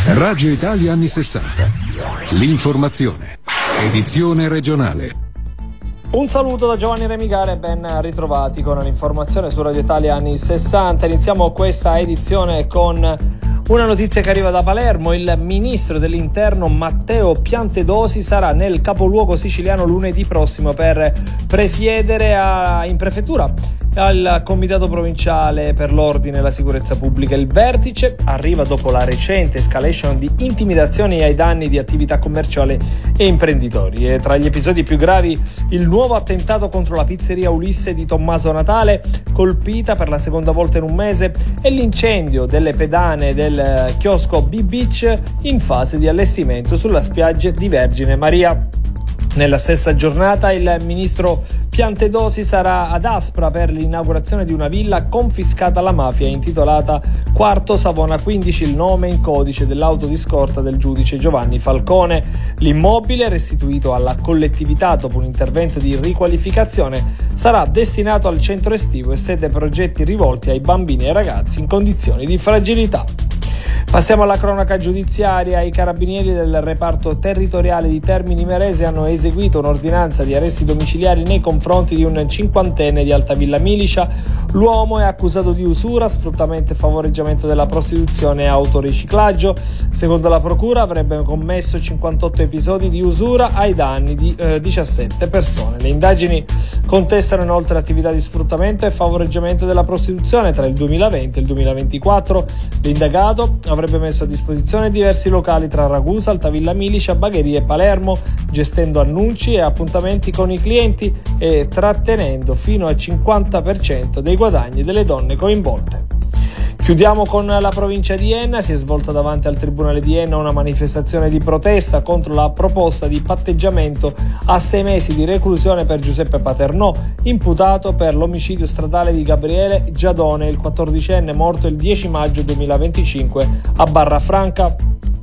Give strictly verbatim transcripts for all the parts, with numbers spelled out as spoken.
Radio Italia anni sessanta. L'informazione. Edizione regionale. Un saluto da Giovanni Remigare e ben ritrovati con l'informazione su Radio Italia anni sessanta. Iniziamo questa edizione con una notizia che arriva da Palermo. Il ministro dell'Interno Matteo Piantedosi sarà nel capoluogo siciliano lunedì prossimo per presiedere a, in prefettura al Comitato Provinciale per l'Ordine e la Sicurezza Pubblica. Il vertice arriva dopo la recente escalation di intimidazioni ai danni di attività commerciali e imprenditori. E tra gli episodi più gravi, il nuovo attentato contro la pizzeria Ulisse di Tommaso Natale, colpita per la seconda volta in un mese, e l'incendio delle pedane del chiosco B-Beach in fase di allestimento sulla spiaggia di Vergine Maria. Nella stessa giornata il ministro Piantedosi sarà ad Aspra per l'inaugurazione di una villa confiscata alla mafia intitolata Quarto Savona quindici, il nome in codice dell'auto di scorta del giudice Giovanni Falcone. L'immobile, restituito alla collettività dopo un intervento di riqualificazione, sarà destinato al centro estivo e sede progetti rivolti ai bambini e ai ragazzi in condizioni di fragilità. Passiamo alla cronaca giudiziaria. I carabinieri del reparto territoriale di Termini Imerese hanno eseguito un'ordinanza di arresti domiciliari nei confronti di un cinquantenne di Altavilla Milicia. L'uomo è accusato di usura, sfruttamento e favoreggiamento della prostituzione e autoriciclaggio. Secondo la procura avrebbe commesso cinquantotto episodi di usura ai danni di eh, diciassette persone. Le indagini contestano inoltre attività di sfruttamento e favoreggiamento della prostituzione tra il duemilaventi e il duemilaventiquattro. L'indagato avrebbe messo a disposizione diversi locali tra Ragusa, Altavilla Milicia, Bagheria e Palermo, gestendo annunci e appuntamenti con i clienti e trattenendo fino al cinquanta per cento dei guadagni delle donne coinvolte. Chiudiamo con la provincia di Enna. Si è svolta davanti al Tribunale di Enna una manifestazione di protesta contro la proposta di patteggiamento a sei mesi di reclusione per Giuseppe Paternò, imputato per l'omicidio stradale di Gabriele Giadone, il quattordicenne morto il dieci maggio duemilaventicinque a Barrafranca.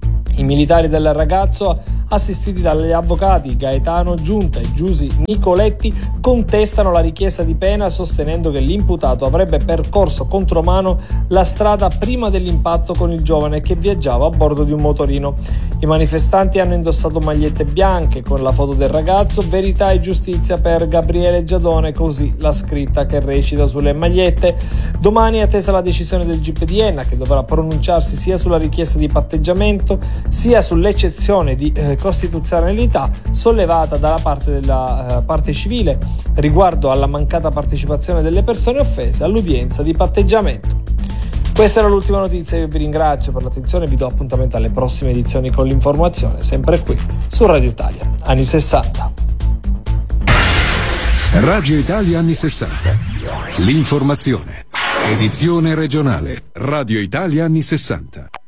I militari del ragazzo, assistiti dagli avvocati Gaetano Giunta e Giusi Nicoletti, contestano la richiesta di pena, sostenendo che l'imputato avrebbe percorso contromano la strada prima dell'impatto con il giovane che viaggiava a bordo di un motorino. I manifestanti hanno indossato magliette bianche con la foto del ragazzo, verità e giustizia per Gabriele Giadone, così la scritta che recita sulle magliette. Domani è attesa la decisione del G I P di Enna, che dovrà pronunciarsi sia sulla richiesta di patteggiamento sia sull'eccezione di eh, costituzionalità sollevata dalla parte della uh, parte civile riguardo alla mancata partecipazione delle persone offese all'udienza di patteggiamento. Questa era l'ultima notizia, io vi ringrazio per l'attenzione e vi do appuntamento alle prossime edizioni con l'informazione, sempre qui su Radio Italia anni sessanta. Radio Italia anni sessanta. L'informazione. Edizione regionale. Radio Italia anni sessanta.